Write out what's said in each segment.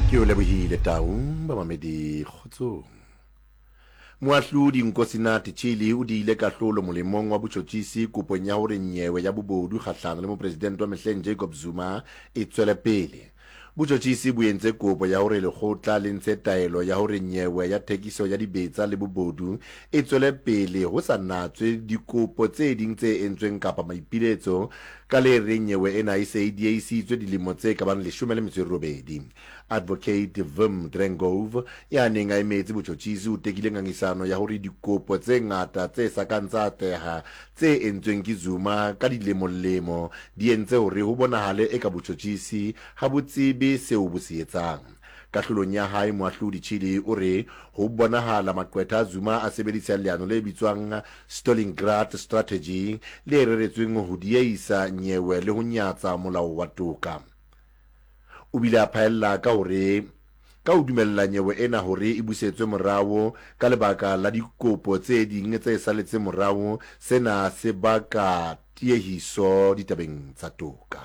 ke o lebohile taung bamamedi kgotsong. Moahlodi Nkosinathi Chili o diile kahlolo molemong wa botjhotjhisi kopong ya hore nyewe ya bobodu kgahlano le mopresidente wa mehleng Jacob Zuma e tswele pele. Botjhotjhisi bo entse kopo ya hore lekgotla le ntshe taelo ya hore nyewe ya thekiso ya dibetsa le bobodu e tswele pele ho sa natswe dikopo tse ding tse entsweng kapa maipiletso ka le reng nyewe ena e se e diehisitswe dilemo tse ka bang 18. Advocate Vim Drengov ya neng a emetse botjhotjhisi o tekile ngangisano ya hore dikopo tse ngata tse sa kang tsa teha tse entsweng ke Zuma ka dilemo di entse hore ho bonahale eka botjhotjhisi ha botsebe seo bo se etsang. Kahlolong ya hae moahlodi Chili o re ho bonahala maqwetha Zuma a sebedisa leano le bitswang Stalingrad strategy le reretsweng ho diehisa nyewe le ho nyatsa molao wa toka. O bile a phaella ka hore ka o dumella nyewe ena hore e busetswe morao ka lebaka la dikopo tse ding tse saletse morao, sena se baka tiehiso ditabeng tsa toka.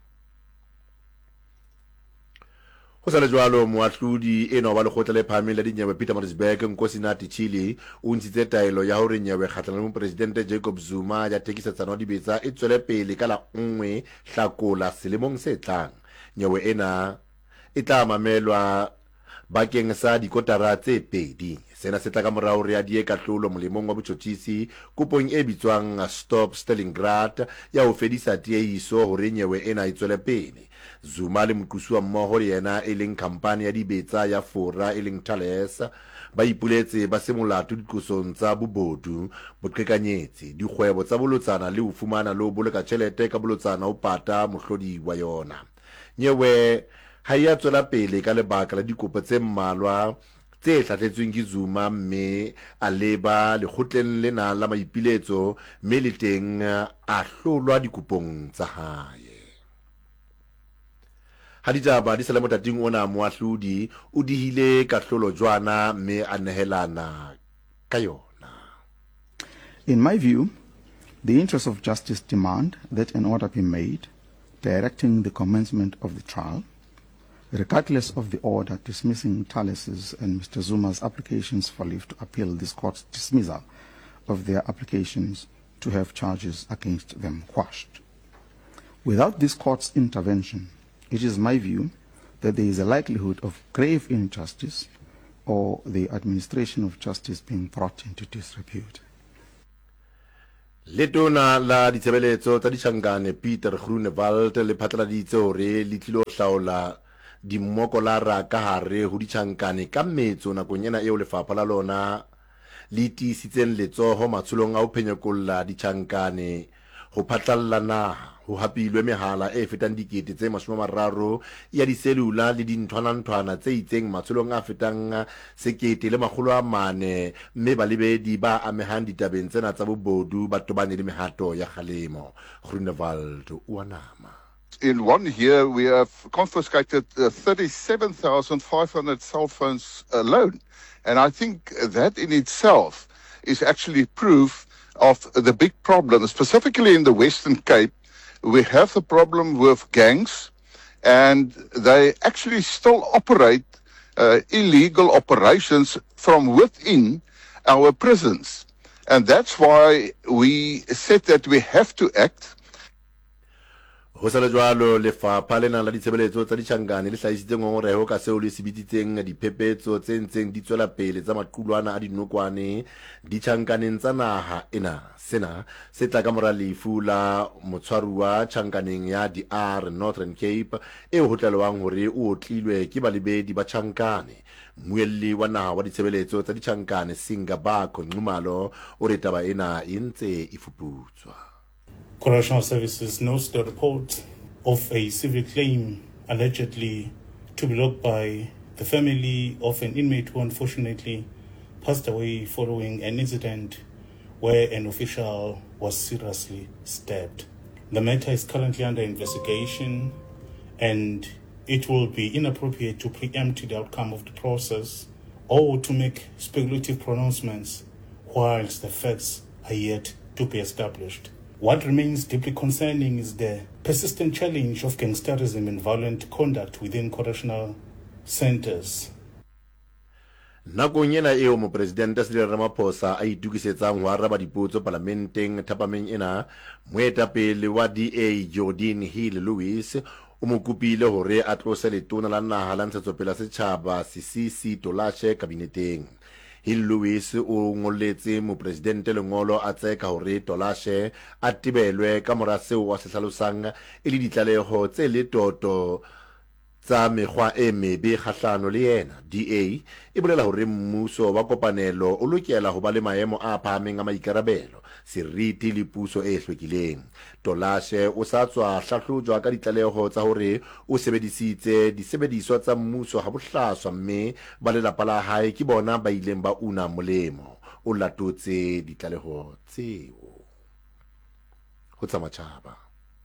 Ho sa le jwalo moahlodi ena wa lekgotla le phahameng la dinyewe Pietermaritzburg Nkosinathi Chili o ntshitse taelo ya hore nyewe kgahlano le mopresidente Jacob Zuma ya thekisetsano ya dibetsa e tswele pele ka la 1 Hlakola selemong se tlang. Nyewe ena e tla mamelwa bakeng sa dikotara tse pedi. Sena se tla ka morao re a die kahlolo molemong wa botjhotjhisi kopong e bitswang Stop Stalingrad ya ho fedisa tiehiso hore nyewe ena e tswele pele. Zuma le moqosuwa mmoho le yena e leng khampani ya dibetsa ya Fora e leng Thales ba ipuletse ba se molato diqosong tsa bobodu, boqhekanyetsi, dikgwebo tsa bolotsana le ho fumana le ho boloka tjhelete ka bolotsana ho pata mohlodi wa yona. Nyewe ha ya tswela pele ka lebaka la dikopo tse mmalwa tse hlahletsweng ke Zuma, mme a leba lekgotleng lena la maipiletso mme le teng a hlolwa dikopong tsa hae. Ha ditaba di sa le motating ona moahlodi o dihile kahlolo jwana mme a nehelana ka yona. In my view, the interests of justice demand that an order be made directing the commencement of the trial, regardless of the order dismissing Thales's and Mr. Zuma's applications for leave to appeal this court's dismissal of their applications to have charges against them quashed. Without this court's intervention, it is my view that there is a likelihood of grave injustice or the administration of justice being brought into disrepute. Letona la ditshebeletso tsa ditjhankane Peter Groenewald le phatlaladitse hore le tlilo hlaola dimmokolara ka hare ho ditjhankane ka metso nakong ena eo lefapha la lona le tiisitseng letsoho matsholong a ho phenyekolla ditjhankane ho phatlalla naha. Ho hapilwe mehala e fetang dikete tse 30 ya diselula le dinthwananthwana tse itseng matsholong a fetang 1,400, mme balebedi ba amehang ditabeng tsena tsa bobodu ba tobane le mehato ya kgalemo. Groenewald o anama. In 1 year, we have confiscated 37,500 cell phones alone. And I think that in itself is actually proof of the big problem, specifically in the Western Cape. We have the problem with gangs, and they actually still operate illegal operations from within our prisons. And that's why we said that we have to act. Ho sa le jwalo lefapha lena la ditshebeletso tsa ditjhankane le hlahisitse ngongoreho ka seo le sebeditseng diphephetso tse ntseng di tswela pele tsa maqulwana a dinokwane ditjhankaneng tsa naha ena. Sena se tla ka mora lefu la motshwaruwa tjhankaneng ya DR Northern Cape eo ho tlelwang hore o otlilwe ke balebedi ba tjhankane. Mmuelli wa naha wa ditshebeletso tsa ditjhankane Singabakho Nxumalo o re taba ena e ntse e fuputswa. Correctional Services notes the report of a civil claim allegedly to be logged by the family of an inmate who unfortunately passed away following an incident where an official was seriously stabbed. The matter is currently under investigation, and it will be inappropriate to preempt the outcome of the process or to make speculative pronouncements whilst the facts are yet to be established. What remains deeply concerning is the persistent challenge of gangsterism and violent conduct within correctional centers. nakong ena eo mopresidente Cyril Ramaphosa a itukisetsang ho araba dipotso parlamenteng thapameng ena, moetapele wa DA Jordan Hill-Lewis o mo kopile hore a tlose letona la naha la ntshetsopele ya setjhaba Sisisi Tolashe kabineteng. Hill-Lewis o ngolletse mopresidente lengolo a tseka hore Tolashe a tebelwe ka mora seo wa se hlalosang e le ditlaleho tse le toto tsa mekgwa e mebe kgahlano le yena. DA e bolela hore mmuso wa kopanelo o lokela ho ba le maemo a phahameng a maikarabelo, seriti le puso e hlwekileng. Tolashe o sa tswa hlahlojwa ka ditlaleho tsa hore o sebedisitse disebediswa tsa mmuso ha bohlaswa, mme ba lelapa la hae ke bona ba ileng ba una molemo. O latotse ditlaleho tseo. Ho tsa matjhaba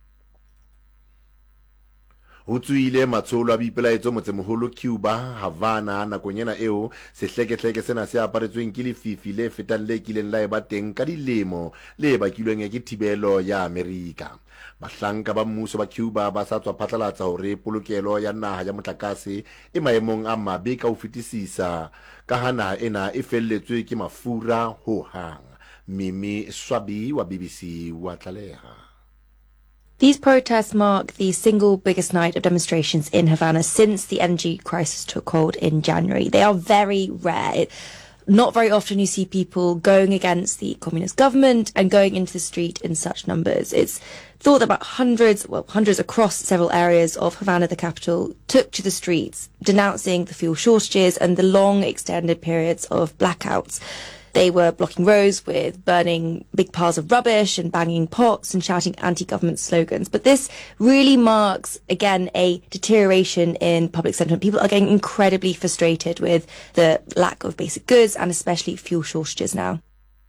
ho tswile matsholo a boipelaetso motsemoholo Cuba, Havana, nakong ena eo sehlekehleke sena se aparetsweng ke lefifi le fetang le kileng la eba teng ka dilemo le bakilweng ke thibelo ya Amerika. Bahlanka ba mmuso ba Cuba ba sa tswa phatlalatsa hore polokelo ya naha ya motlakase e maemong a mabe ka ho fetisisa, ka ha naha ena e felletswe ke mafura ho hang. Mimi Swabi wa BBC wa tlaleha. These protests mark the single biggest night of demonstrations in Havana since the energy crisis took hold in January. They are very rare. Not very often you see people going against the communist government and going into the street in such numbers. It's thought that about hundreds across several areas of Havana, the capital, took to the streets, denouncing the fuel shortages and the long extended periods of blackouts. They were blocking roads with burning big piles of rubbish and banging pots and shouting anti-government slogans. But this really marks, again, a deterioration in public sentiment. People are getting incredibly frustrated with the lack of basic goods and especially fuel shortages now.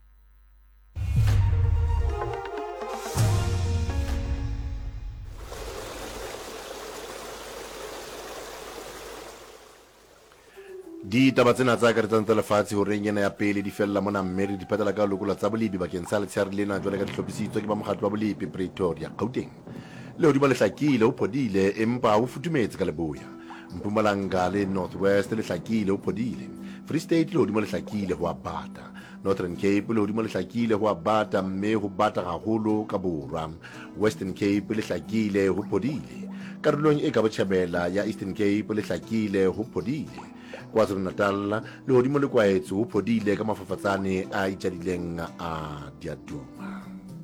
Di taba tsena tsa ka retsang telefatsi ho reng ena ya pele di fella mona, mme re di patala ka lokola tsa bolipi bakeng sa letshehare lena jwale ka dihlophisitswe ke ba mokgatlo wa bolipi Pretoria, Gauteng. Le hodima le hlakile ho phodile empa ho futhumetse ka leboya. Mpumalanga le North West le hlakile ho phodile. Free State le hodima le hlakile ho a bata. Northern Cape le hodima le hlakile ho a bata mme ho bata haholo ka borwa. Western Cape le hlakile ho phodile. Karolong e ka botjhabela ya Eastern Cape le hlakile ho phodile. KwaZulu-Natal le hodimo le kwaetso ho phodile ka mafafatsane a itjadileng a diaduma.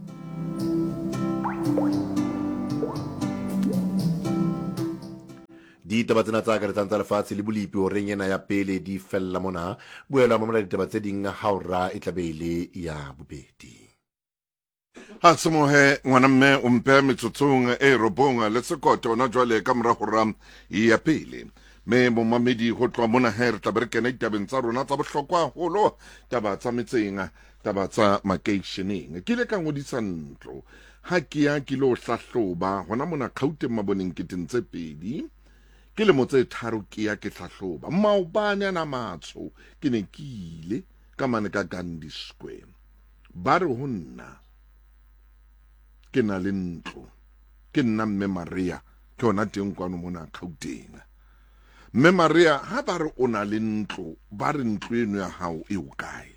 Ditaba tsena tsa ka retsang tsa lefatshe le bolipi ho reng ena ya pele di fella mona, boela mamela ditaba tse ding haura e tlabele ya bobedi. Ha semohe ngwana mme o mpe metsotsong e robonga le sekoto ona jwale ka mora hora ya pele. Me momamedi ho tloa mona her taberekena itabeng tsa rona tsa bohlokwa holo, taba tsa metsenga, taba tsa makeisheneng. Ke le ka ngodisa ntlo ha ke ya ke lo hlahloba hona mona Gauteng maboneng keteng tse pedi, ke le motse tharo ke ya ke hlahloba maobane ana matsho ke ne ke ile ka mane ka Gandhi Square. Ba re ho nna ke na le ntlo, ke nna mme Maria ke ona teng kwano mona Gauteng. Mme Maria ha ba re o na le ntlo, ba re ntlo eno ya hao e o kae?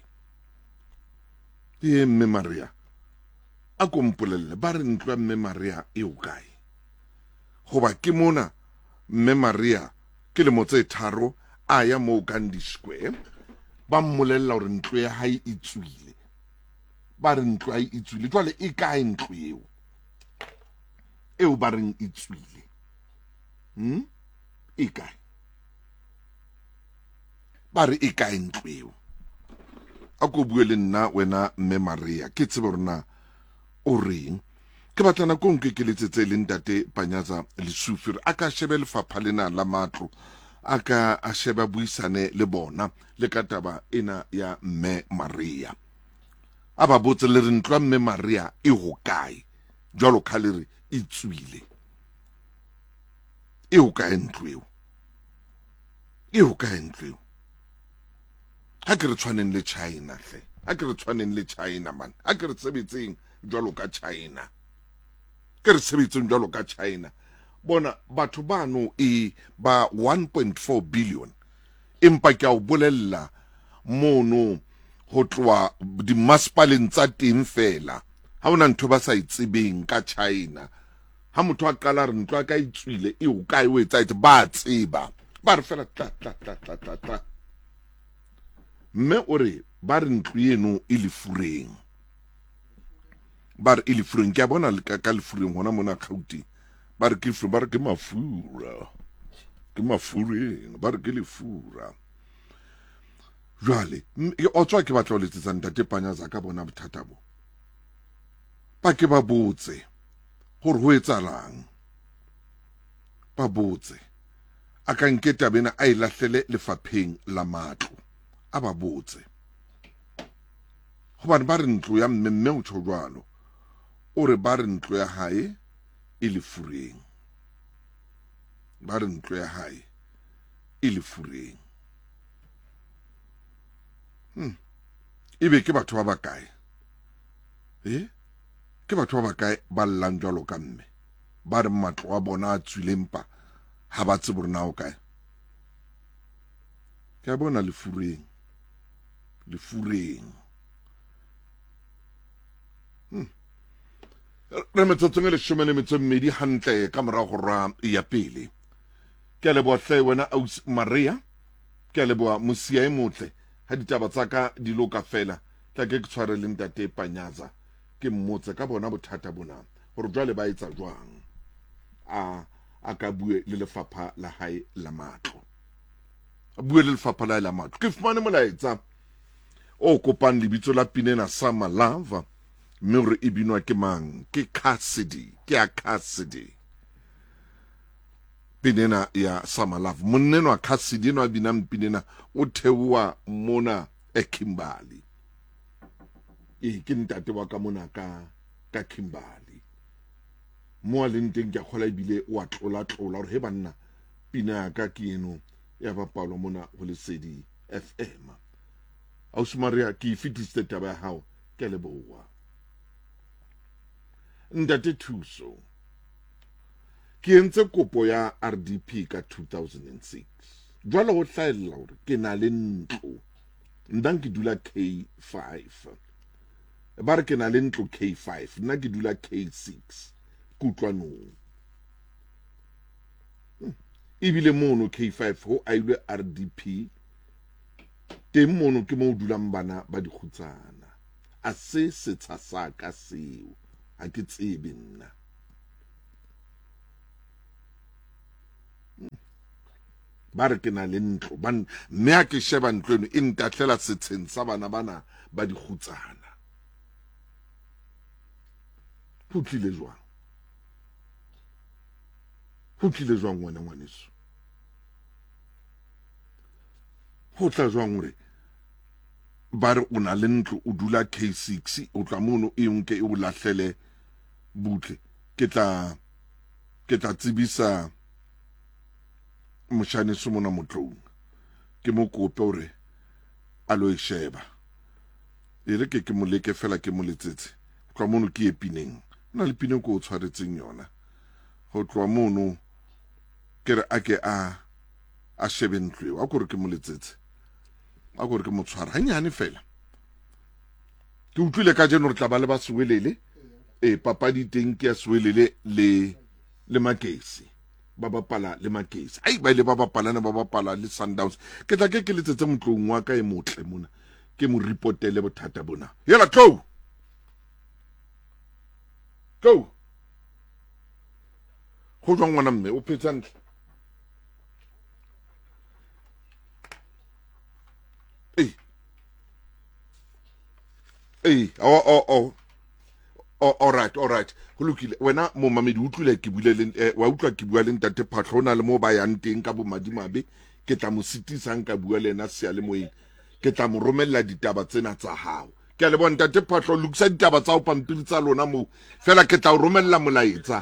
Mme Maria a kompolelle ba re ntlo ya mme Maria e o kae? Goba ke mona mme Maria ke le motse tharo a ya mo Gandhi Square, ba mmolella hore ntlo ya hae e tswile. Ba re ntlo ya hae e tswile, jwale e kae ntlo eo? Eo ba reng e tswile. E kae? Ba re e kae ntlo eo? A ko bue le nna wena mme Maria, ke tsebe rona o reng. Ke batlana ko nke ke letsetse le ntate Panyaza Lesufi a ka shebe lefapha lena la matlo, a ka a sheba buisane le bona le ka taba ena ya mme Maria. A ba botse le re ntlo ya mme Maria e ho kae? Jwalo ka le re e tswile. E ho kae ntlo eo? E ho kae ntlo eo? Ha ke re tshwaneng le China hle, ha ke re tshwaneng le China man, ha ke re sebetseng jwalo ka China, ke re sebetseng jwalo ka China. bona batho bano e ba 1.4 billion empa ke a o bolella mono go tloa dimasepaleng tsa teng fela ha ona ntho ba sa itsebeng ka China ha motho a qala re ntlo ka itswile e o kae o etsa ba tseba ba re fela tla mme o re ba re ntlo eno e lefureng ba re e lefureng ke a bona ka lefureng hona mona Gauteng ba re ke mafura ke mafureng ba re ke lefura jwale o tswa ke batla o letsetsa ntate Panyaza ka bona bothata bo ba ke ba botse gore ho etsalang ba botse a ka nke tabena a ilahlele lefapheng la matlo a ba botse hobane ba re ntlo ya mme o tsho jwalo o re ba re ntlo ya hae e lefureng ba re ntlo ya hae e lefureng ebe ke batho ba bakae ke batho ba bakae ba llang jwalo ka mme ba re matlo a bona a tswilempa ha ba tsebe rena o kae ke a bona lefureng re metsotsong e 12 hantle ka morago ra ya pele ke a leboa hle wena Ausi Maria ke a leboa mosia e motle ha ditaba tsa ka di loka fela tla ke tshware le ntate Panyaza ke mmotse ka bona bothata bona gore jwale ba etsa jwang a ka bue le lefapha la hae la matlo a bue le lefapha la hae la matlo ke fumane molaetsa o kopang lebitso la Pinena Summer Love mme re e binwa ke mang ke Cassidy ke a Cassidy Pinena ya Summer Love monneno a Cassidy no a binang Pinena o theowa mona e Kimberley ke ntate wa ka mona ka Kimberley mo a leng teng ke a kgola ebile o a tlola gore he banna pina ka ke eno ya bapalo mona go Lesedi FM Ausi Maria ke fitiste taba ya hao ke leboa ntate Thuso ke entse kopo ya RDP ka 2006 jwale go hlaella gore ke na le ntlo ndang ke dula K5 ba re ke na le ntlo K5 nna ke dula K6 kutlwanong ebile mono K5 ho a ile RDP teng mono ke mo dulang bana ba dikhutsana a se setsha sa ka seo a ke tsebe nna ba re ke na le ntlo mme a ke sheba ntlo eno e ntatlela setsheng sa bana bana ba dikhutsana ho tlile jwang wena ngwaneso ho tla jwang gore ba re o na le ntlo o dula K6 o tla mono e nke e o lahlele butle ke tla tsebisa moshaneso mona motlong ke mo kope hore a lo e sheba e re ke mo leke fela ke mo letsetse tloa mono ke epineng na le pine ko o tshwaretseng yona go tloa mono ke re a ke a shebe ntlo a gore ke mo letsetse a gore ke mo tshwara hanyane fela ke utlwile ka jeno re tla ba le ba Sewelele papadi teng ke ya Sewelele le Makesi ba bapala le Makesi ai ba ile ba bapala le Sundowns ke tla ke letsetse motlong wa ka e motle mona ke mo reportele bothata bona yela go go jwang ngwana mme o phetsa ntle all right go lokile wena mo mamedi utlwile ke bule le wa utlwa ke bua le ntate Phatlho na le mo ba yang teng ka bo madimabe ke tla mo sitisang ka bua le ena sia le moeng ke tla mo romella ditaba tsena tsa hao ke a le bona ntate Phatlho lokisa ditaba tsa o pampiri tsa lona mo fela ke tla o romella molaetsa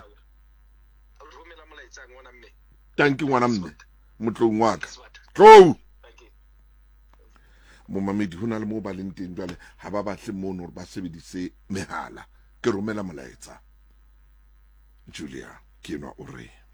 tanki ngwana mme motlong wa ka tlo mo mamedi hona le mo ba leng teng jwale ha ba batle mono hore ba sebedise mehala ke romela molaetsa Julia ke nwa o re